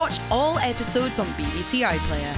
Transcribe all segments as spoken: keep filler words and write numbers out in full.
Watch all episodes on B B C iPlayer.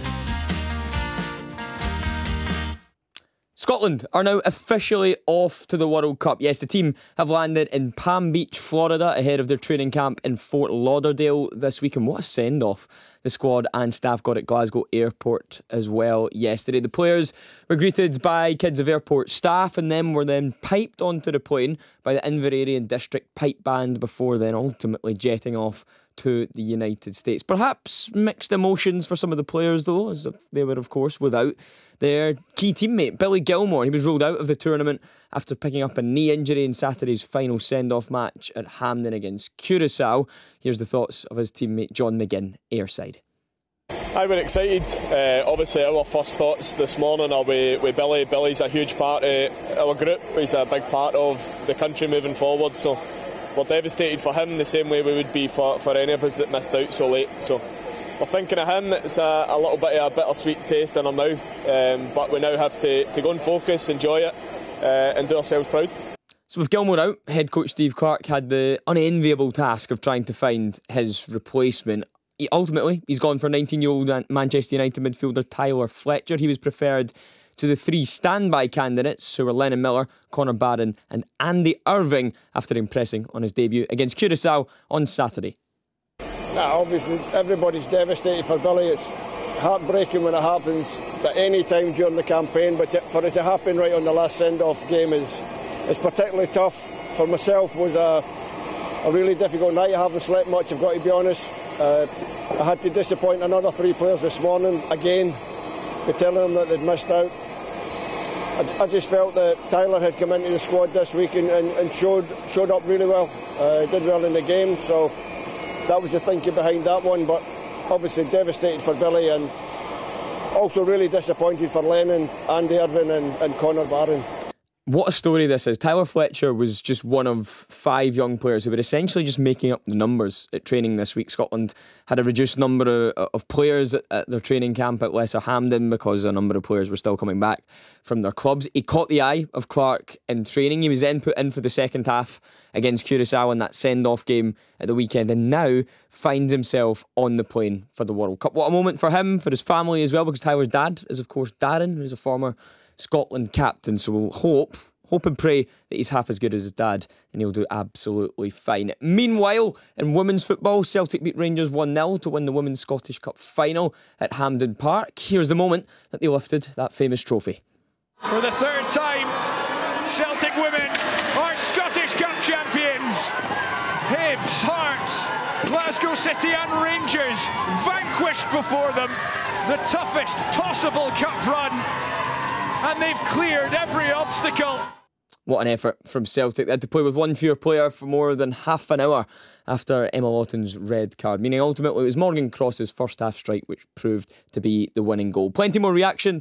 Scotland are now officially off to the World Cup. Yes, the team have landed in Palm Beach, Florida, ahead of their training camp in Fort Lauderdale this week. And what a send-off the squad and staff got at Glasgow Airport as well yesterday. The players were greeted by kids of airport staff and then were then piped onto the plane by the Inveraray District Pipe Band before then ultimately jetting off to the United States. Perhaps mixed emotions for some of the players though, as they were of course without their key teammate Billy Gilmour. He was ruled out of the tournament after picking up a knee injury in Saturday's final send-off match at Hampden against Curaçao. Here's the thoughts of his teammate John McGinn airside. I were excited. Uh, obviously our first thoughts this morning are with, with Billy. Billy's a huge part of our group. He's a big part of the country moving forward, so we're devastated for him the same way we would be for, for any of us that missed out so late. So we're thinking of him. It's a, a little bit of a bittersweet taste in our mouth, um, but we now have to, to go and focus, enjoy it, uh, and do ourselves proud. So with Gilmour out, head coach Steve Clarke had the unenviable task of trying to find his replacement. He, ultimately, he's gone for nineteen-year-old Manchester United midfielder Tyler Fletcher. He was preferred to the three standby candidates who were Lennon Miller, Connor Barron and Andy Irving after impressing on his debut against Curaçao on Saturday. Nah, obviously everybody's devastated for Billy. It's heartbreaking when it happens at any time during the campaign, but for it to happen right on the last send-off game is, is particularly tough. For myself, it was a, a really difficult night. I haven't slept much, I've got to be honest. Uh, I had to disappoint another three players this morning again, by telling them that they'd missed out. I, I just felt that Tyler had come into the squad this week and, and, and showed showed up really well. Uh, he did well in the game, so that was the thinking behind that one. But obviously devastated for Billy and also really disappointed for Lennon, Andy Irving and, and Connor Barron. What a story this is. Tyler Fletcher was just one of five young players who were essentially just making up the numbers at training this week. Scotland had a reduced number of, of players at, at their training camp at Lesser Hampden because a number of players were still coming back from their clubs. He caught the eye of Clarke in training. He was then put in for the second half against Curaçao in that send-off game at the weekend and now finds himself on the plane for the World Cup. What a moment for him, for his family as well, because Tyler's dad is of course Darren, who's a former Scotland captain, so we'll hope hope and pray that he's half as good as his dad and he'll do absolutely fine. Meanwhile, in women's football, Celtic beat Rangers one nil to win the Women's Scottish Cup final at Hampden Park. Here's the moment that they lifted that famous trophy. For the third time, Celtic women are Scottish Cup champions. Hibs, Hearts, Glasgow City and Rangers vanquished before them. The toughest possible cup run. And they've cleared every obstacle. What an effort from Celtic. They had to play with one fewer player for more than half an hour after Emma Lawton's red card, meaning ultimately it was Morgan Cross's first half strike which proved to be the winning goal. Plenty more reaction